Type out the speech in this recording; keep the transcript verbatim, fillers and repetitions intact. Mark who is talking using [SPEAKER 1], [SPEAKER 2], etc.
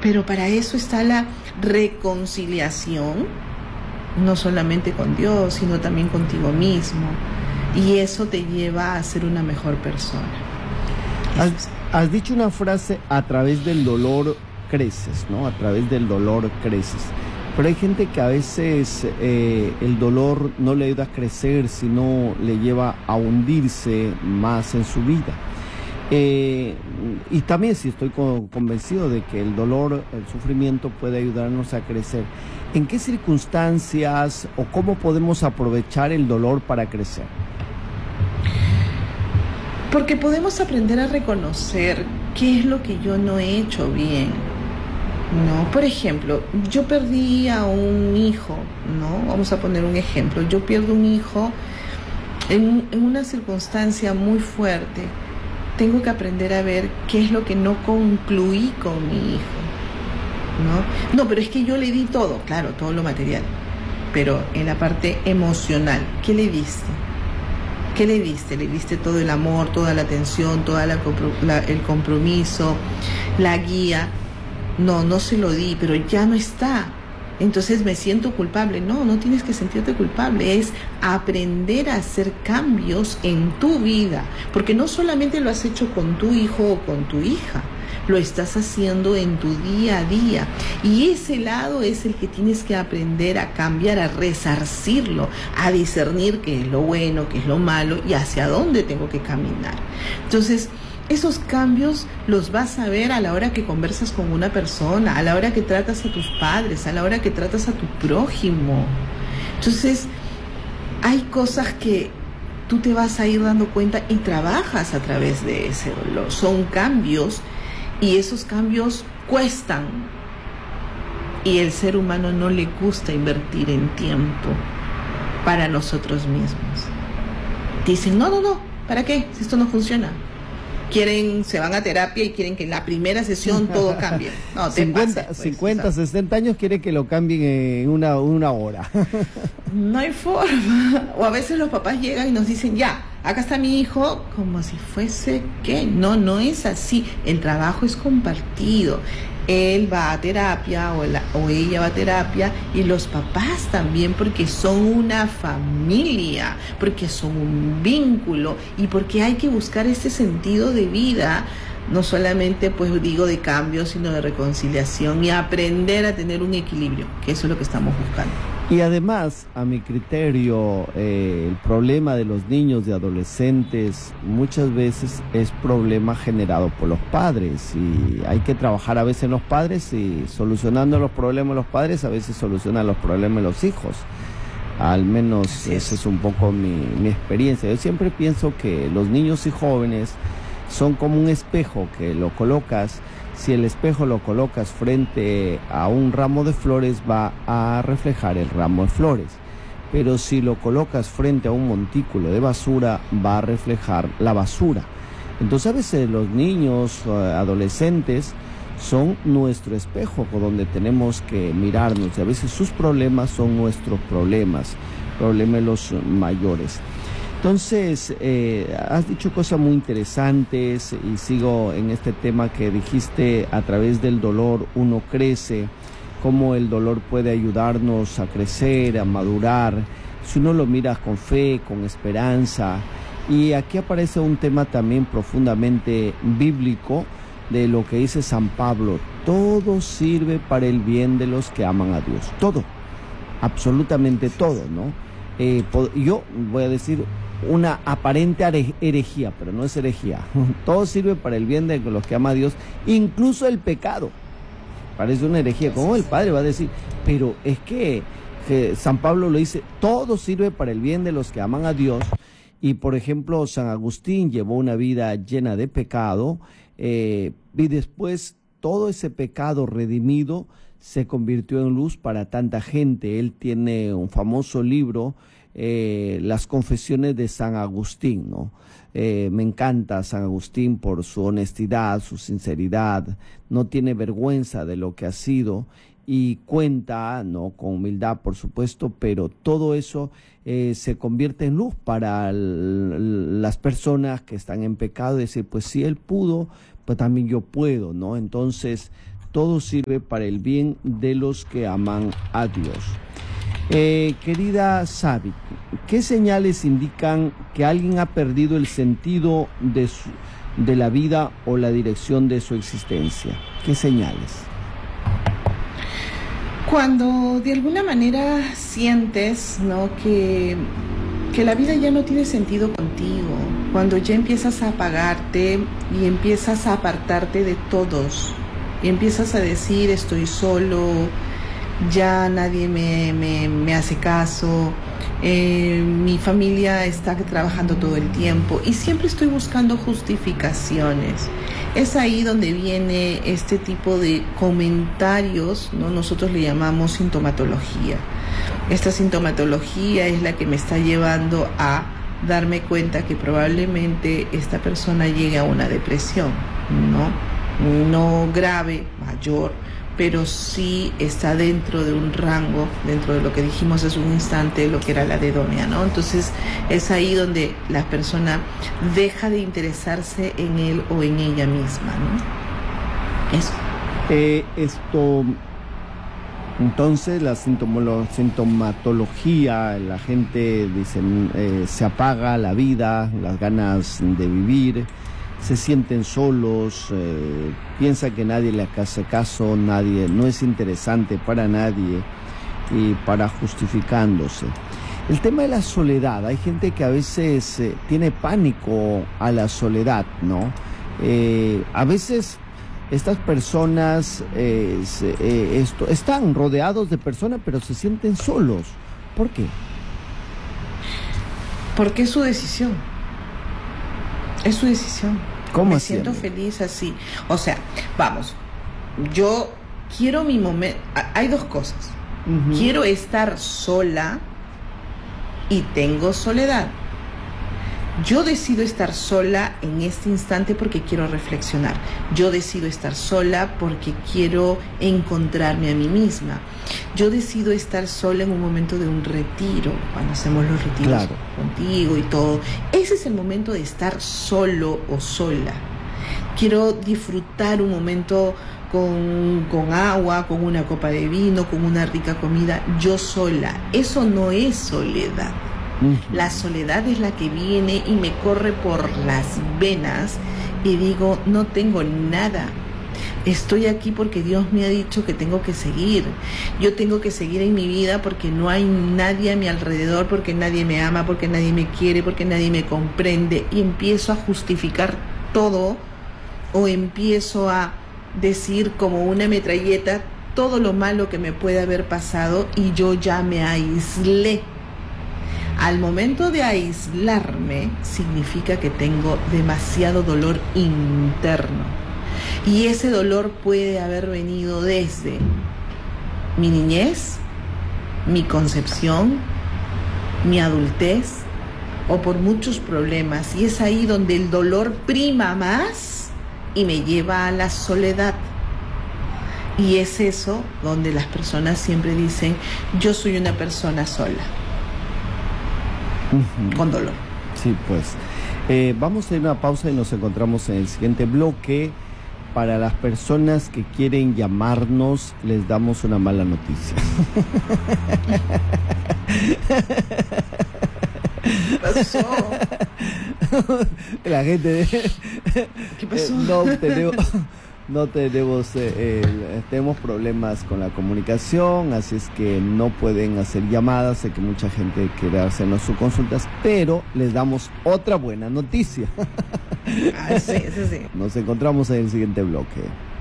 [SPEAKER 1] Pero para eso está la reconciliación, no solamente con Dios, sino también contigo mismo. Y eso te lleva a ser una mejor persona.
[SPEAKER 2] Has, has dicho una frase: a través del dolor creces, ¿no? A través del dolor creces. Pero hay gente que a veces eh, el dolor no le ayuda a crecer, sino le lleva a hundirse más en su vida. Eh, y también sí estoy co- convencido de que el dolor, el sufrimiento puede ayudarnos a crecer. ¿En qué circunstancias o cómo podemos aprovechar el dolor para crecer?
[SPEAKER 1] Porque podemos aprender a reconocer qué es lo que yo no he hecho bien. No, por ejemplo, yo perdí a un hijo, ¿no? Vamos a poner un ejemplo. Yo pierdo un hijo en, en una circunstancia muy fuerte. Tengo que aprender a ver qué es lo que no concluí con mi hijo, ¿no? No, pero es que yo le di todo, claro, todo lo material. Pero en la parte emocional, ¿qué le diste? ¿Qué le diste? Le diste todo el amor, toda la atención, todo la, la, el compromiso, la guía. No, no se lo di, pero ya no está. Entonces me siento culpable. No, no tienes que sentirte culpable. Es aprender a hacer cambios en tu vida. Porque no solamente lo has hecho con tu hijo o con tu hija, lo estás haciendo en tu día a día. Y ese lado es el que tienes que aprender a cambiar, a resarcirlo, a discernir qué es lo bueno, qué es lo malo y hacia dónde tengo que caminar. Entonces, esos cambios los vas a ver a la hora que conversas con una persona, a la hora que tratas a tus padres, a la hora que tratas a tu prójimo. Entonces, hay cosas que tú te vas a ir dando cuenta y trabajas a través de ese dolor. Son cambios y esos cambios cuestan. Y el ser humano no le gusta invertir en tiempo para nosotros mismos. Dicen, no, no, no, ¿para qué? Si esto no funciona. Quieren, se van a terapia y quieren que en la primera sesión todo cambie. No, te
[SPEAKER 2] cincuenta,
[SPEAKER 1] pasa, pues,
[SPEAKER 2] cincuenta,
[SPEAKER 1] o sea,
[SPEAKER 2] sesenta años quiere que lo cambien en una, una hora.
[SPEAKER 1] No hay forma. O a veces los papás llegan y nos dicen, ya, acá está mi hijo, como si fuese que no, no es así. El trabajo es compartido. Él va a terapia o, la, o ella va a terapia y los papás también, porque son una familia, porque son un vínculo y porque hay que buscar ese sentido de vida, no solamente pues digo de cambio, sino de reconciliación y aprender a tener un equilibrio, que eso es lo que estamos buscando.
[SPEAKER 2] Y además, a mi criterio, eh, el problema de los niños y adolescentes muchas veces es problema generado por los padres y hay que trabajar a veces en los padres y solucionando los problemas de los padres a veces solucionan los problemas de los hijos. Al menos esa es un poco mi, mi experiencia. Yo siempre pienso que los niños y jóvenes son como un espejo que lo colocas. Si el espejo lo colocas frente a un ramo de flores, va a reflejar el ramo de flores. Pero si lo colocas frente a un montículo de basura, va a reflejar la basura. Entonces a veces los niños, adolescentes, son nuestro espejo por donde tenemos que mirarnos. Y a veces sus problemas son nuestros problemas, problemas los mayores. Entonces, eh, has dicho cosas muy interesantes y sigo en este tema que dijiste, a través del dolor uno crece, cómo el dolor puede ayudarnos a crecer, a madurar, si uno lo mira con fe, con esperanza. Y aquí aparece un tema también profundamente bíblico de lo que dice San Pablo: todo sirve para el bien de los que aman a Dios, todo, absolutamente todo, ¿no? Eh, yo voy a decir una aparente herejía, pero no es herejía. Todo sirve para el bien de los que aman a Dios, incluso el pecado. Parece una herejía, como el padre va a decir, pero es que, que San Pablo lo dice, todo sirve para el bien de los que aman a Dios. Y por ejemplo, San Agustín llevó una vida llena de pecado, eh, y después todo ese pecado redimido se convirtió en luz para tanta gente. Él tiene un famoso libro, eh, Las Confesiones de San Agustín, ¿no? Eh, me encanta San Agustín por su honestidad, su sinceridad, no tiene vergüenza de lo que ha sido y cuenta, ¿no?, con humildad, por supuesto, pero todo eso eh, se convierte en luz para el, las personas que están en pecado, decir, pues si él pudo, pues también yo puedo, ¿no? Entonces, todo sirve para el bien de los que aman a Dios. Eh, querida Sabi, ¿qué señales indican que alguien ha perdido el sentido de, su, de la vida o la dirección de su existencia? ¿Qué señales?
[SPEAKER 1] Cuando de alguna manera sientes, ¿no?, que, que la vida ya no tiene sentido contigo, cuando ya empiezas a apagarte y empiezas a apartarte de todos, y empiezas a decir estoy solo, ya nadie me, me, me hace caso, eh, mi familia está trabajando todo el tiempo y siempre estoy buscando justificaciones. Es ahí donde viene este tipo de comentarios, ¿no? Nosotros le llamamos sintomatología. Esta sintomatología es la que me está llevando a darme cuenta que probablemente esta persona llegue a una depresión, ¿no? No grave, mayor, pero sí está dentro de un rango, dentro de lo que dijimos hace un instante, lo que era la dedonia, ¿no? Entonces es ahí donde la persona deja de interesarse en él o en ella misma, ¿no? Eso.
[SPEAKER 2] Eh, esto, entonces la sintomolo- sintomatología, la gente dice, eh, se apaga la vida, las ganas de vivir, se sienten solos, eh, piensa que nadie le hace caso, nadie, no es interesante para nadie y para justificándose. El tema de la soledad, hay gente que a veces eh, tiene pánico a la soledad, ¿no? Eh, a veces estas personas eh, se, eh, esto, están rodeados de personas pero se sienten solos. ¿Por qué?
[SPEAKER 1] Porque es su decisión. Es su decisión.
[SPEAKER 2] ¿Cómo
[SPEAKER 1] Me
[SPEAKER 2] así,
[SPEAKER 1] siento
[SPEAKER 2] amiga?
[SPEAKER 1] feliz así. O sea, vamos, yo quiero mi momento. Hay dos cosas.
[SPEAKER 2] Uh-huh.
[SPEAKER 1] Quiero estar sola y tengo soledad. Yo decido estar sola en este instante porque quiero reflexionar. Yo decido estar sola porque quiero encontrarme a mí misma. Yo decido estar sola en un momento de un retiro, cuando hacemos los retiros, claro, contigo y todo. Ese es el momento de estar solo o sola. Quiero disfrutar un momento con, con agua, con una copa de vino, con una rica comida, yo sola. Eso no es soledad. La soledad es la que viene y me corre por las venas y digo, no tengo nada. Estoy aquí porque Dios me ha dicho que tengo que seguir. Yo tengo que seguir en mi vida porque no hay nadie a mi alrededor, porque nadie me ama, porque nadie me quiere, porque nadie me comprende. Y empiezo a justificar todo o empiezo a decir como una metralleta todo lo malo que me puede haber pasado y yo ya me aislé. Al momento de aislarme, significa que tengo demasiado dolor interno. Y ese dolor puede haber venido desde mi niñez, mi concepción, mi adultez, o por muchos problemas. Y es ahí donde el dolor prima más y me lleva a la soledad. Y es eso donde las personas siempre dicen, yo soy una persona sola. Uh-huh. Con dolor.
[SPEAKER 2] Sí, pues. Eh, vamos a ir a una pausa y nos encontramos en el siguiente bloque. Para las personas que quieren llamarnos, les damos una mala noticia.
[SPEAKER 1] ¿Qué pasó?
[SPEAKER 2] La gente...
[SPEAKER 1] ¿Qué pasó?
[SPEAKER 2] Eh, no tenemos... No tenemos, eh, eh, tenemos problemas con la comunicación, así es que no pueden hacer llamadas. Sé que mucha gente quiere hacernos sus consultas, pero les damos otra buena noticia.
[SPEAKER 1] Ah, sí, sí, sí.
[SPEAKER 2] Nos encontramos en el siguiente bloque.